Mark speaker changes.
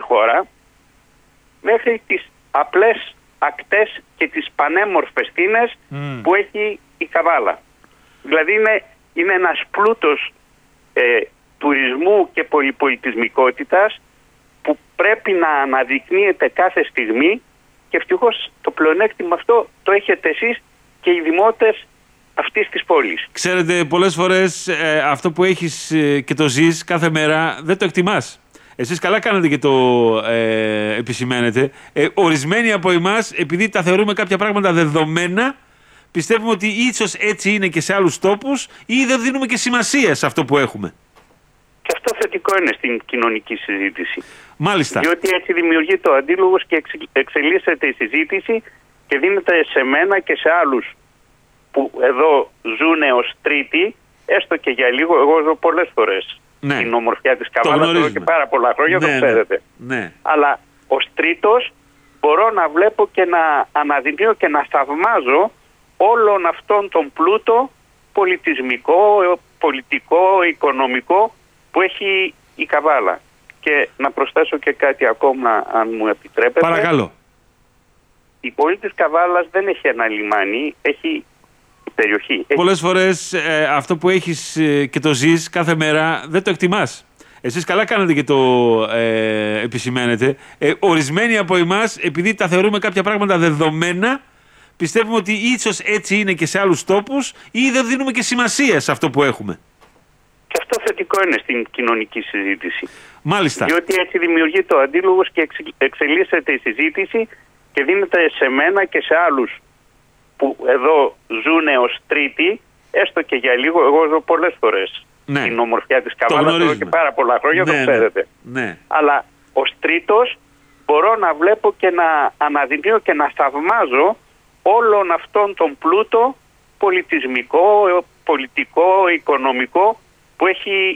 Speaker 1: χώρα, μέχρι τις απλές ακτές και τις πανέμορφες τίνες που έχει η Καβάλα. Δηλαδή είναι ένας πλούτος τουρισμού και πολυπολιτισμικότητας που πρέπει να αναδεικνύεται κάθε στιγμή, και ευτυχώς το πλεονέκτημα αυτό το έχετε εσείς και οι δημότες αυτής της πόλης.
Speaker 2: Ξέρετε, πολλές φορές αυτό που έχεις και το ζεις κάθε μέρα δεν το εκτιμάς. Εσείς καλά κάνετε και το επισημαίνετε. Ορισμένοι από εμάς, επειδή τα θεωρούμε κάποια πράγματα δεδομένα, πιστεύουμε ότι ίσως έτσι είναι και σε άλλους τόπους, ή δεν δίνουμε και σημασία σε αυτό που έχουμε.
Speaker 1: Και αυτό θετικό είναι στην κοινωνική συζήτηση.
Speaker 2: Μάλιστα.
Speaker 1: Διότι έτσι δημιουργείται ο αντίλογος και εξελίσσεται η συζήτηση και δίνεται σε μένα και σε άλλους που εδώ ζουν ως τρίτοι, έστω και για λίγο. Εγώ ζω πολλές φορές την ομορφιά της Καβάλας εδώ και πάρα πολλά χρόνια, το ξέρετε.
Speaker 2: Ναι.
Speaker 1: Αλλά ως τρίτος μπορώ να βλέπω και να αναδεικνύω και να θαυμάζω όλον αυτόν τον πλούτο πολιτισμικό, πολιτικό, οικονομικό που έχει η Καβάλα. Και να προσθέσω και κάτι ακόμα, αν μου επιτρέπετε.
Speaker 2: Παρακαλώ.
Speaker 1: Η πόλη της Καβάλας δεν έχει ένα λιμάνι, έχει περιοχή.
Speaker 2: Πολλές φορές αυτό που έχεις και το ζεις κάθε μέρα δεν το εκτιμάς. Εσείς καλά κάνετε και το επισημαίνετε. Ορισμένοι από εμάς, επειδή τα θεωρούμε κάποια πράγματα δεδομένα, πιστεύουμε ότι ίσως έτσι είναι και σε άλλους τόπους, ή δεν δίνουμε και σημασία σε αυτό που έχουμε.
Speaker 1: Και αυτό θετικό είναι στην κοινωνική συζήτηση.
Speaker 2: Μάλιστα.
Speaker 1: Διότι έτσι δημιουργείται ο αντίλογος και εξελίσσεται η συζήτηση και δίνεται σε μένα και σε άλλους που εδώ ζουν ως τρίτοι, έστω και για λίγο. Εγώ ζω πολλές φορές την ομορφιά της Καβάλας εδώ και πάρα πολλά χρόνια, το ξέρετε.
Speaker 2: Ναι.
Speaker 1: Αλλά ως τρίτος μπορώ να βλέπω και να αναδεικνύω και να θαυμάζω όλον αυτόν τον πλούτο πολιτισμικό, πολιτικό, οικονομικό που έχει